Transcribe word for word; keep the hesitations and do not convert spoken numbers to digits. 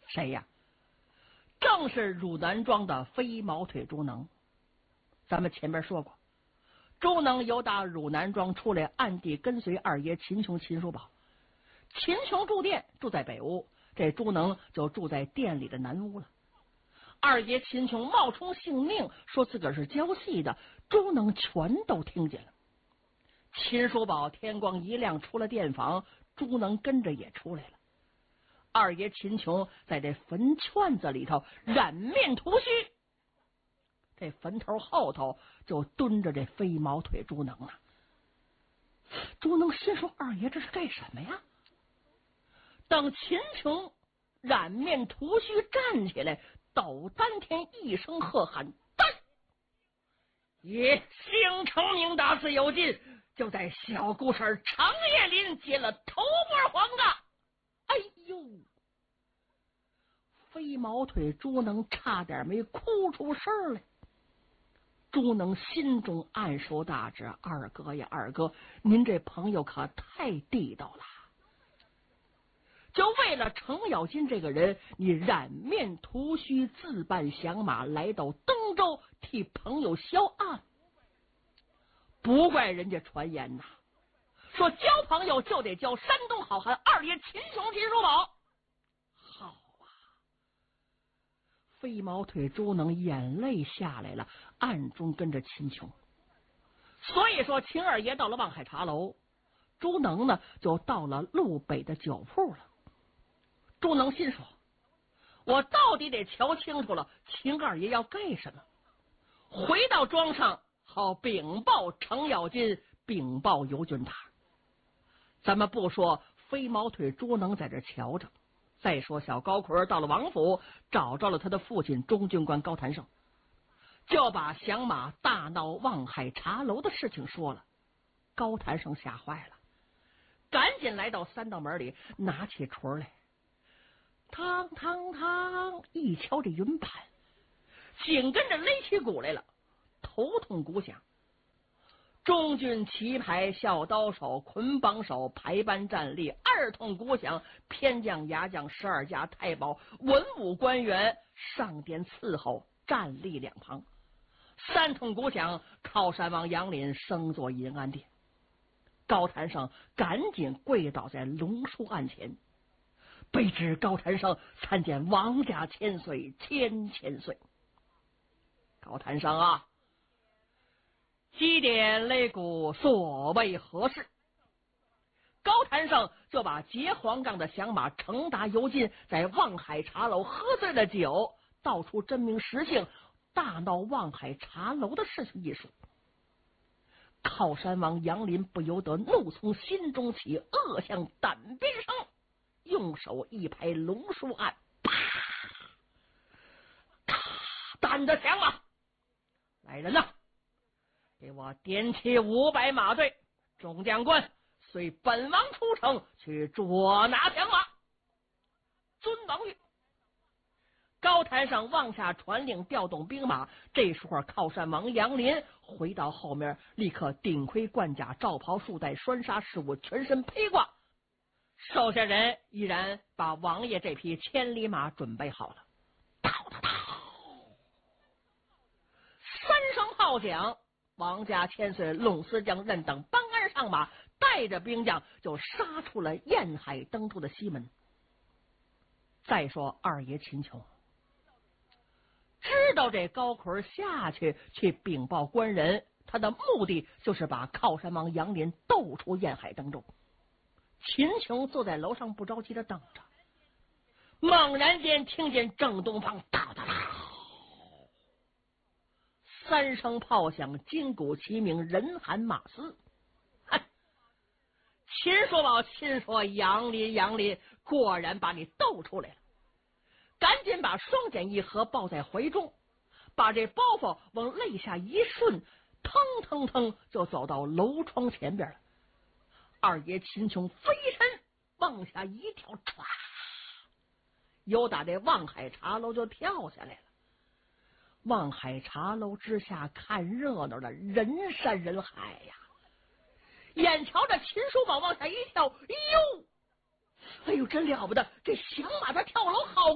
谁呀？正是汝南庄的飞毛腿朱能。咱们前面说过，朱能由打汝南庄出来，暗地跟随二爷秦琼、秦叔宝。秦琼住店，住在北屋，这朱能就住在店里的南屋了。二爷秦琼冒充姓宁，说自个儿是教戏的，朱能全都听见了。秦叔宝天光一亮出了店房，朱能跟着也出来了。二爷秦琼在这坟圈子里头染面涂须，这坟头后头就蹲着这飞毛腿朱能啊。朱能心说：二爷这是干什么呀？等秦琼染面涂须站起来，抖丹田一声喝喊：单！也兴成名大事有尽，就在小姑婶长叶林接了头波黄的。哎呦！飞毛腿朱能差点没哭出声来。朱能心中暗受大志：二哥呀，二哥，您这朋友可太地道了。就为了程咬金这个人，你染面涂须，自扮降马，来到登州替朋友销案。不怪人家传言呐，说交朋友就得交山东好汉二爷秦琼、秦叔宝。好啊！飞毛腿朱能眼泪下来了，暗中跟着秦琼。所以说，秦二爷到了望海茶楼，朱能呢就到了路北的酒铺了。朱能心说：我到底得瞧清楚了秦二爷要干什么，回到庄上好禀报程咬金，禀报尤俊达。咱们不说飞毛腿朱能在这瞧着，再说小高魁到了王府，找着了他的父亲中军官高谭胜，就把降马大闹望海茶楼的事情说了。高谭胜吓坏了，赶紧来到三道门里，拿起锤来，汤汤汤一敲这云板，紧跟着勒起鼓来了，头痛鼓响。中军旗牌小刀手捆绑手排班站立，二通鼓响，偏将牙将十二家太保文武官员上殿伺候，站立两旁。三通鼓响，靠山王杨林升坐银安殿。高谭胜赶紧跪倒在龙书案前，卑职高谭胜参见王家千岁千千岁。高谭胜啊，几点擂鼓，所谓何事？高谭胜就把劫黄冈的降马程达、尤金在望海茶楼喝醉了酒，道出真名实姓，大闹望海茶楼的事情一说。靠山王杨林不由得怒从心中起，恶向胆边生，用手一拍龙书案，啪！胆子强啊！来人呐，给我点起五百马队，众将官随本王出城去捉拿降马。遵王谕。高谭胜往下传令，调动兵马。这时候靠山王杨林回到后面，立刻顶盔贯甲，罩袍束带，拴纱饰物，全身披挂。手下人依然把王爷这匹千里马准备好了。叨叨叨，三声炮响，王家千岁、陇司将任等帮鞍上马，带着兵将就杀出了燕海登州的西门。再说二爷秦琼知道这高魁下去去禀报官人，他的目的就是把靠山王杨林斗出燕海登州。秦琼坐在楼上不着急的等着，猛然间听见正东方哒哒哒三声炮响，金鼓齐鸣，人喊马嘶。秦叔宝亲说：杨林杨林，果然把你斗出来了。赶紧把双锏一合，抱在怀中，把这包袱往肋下一顺，腾腾腾就走到楼窗前边了。二爷秦琼飞身往下一跳，唰，由打这望海茶楼就跳下来了。望海茶楼之下看热闹的人山人海呀，眼瞧着秦叔宝往下一跳，哎呦，哎呦，真了不得！这响马他跳楼好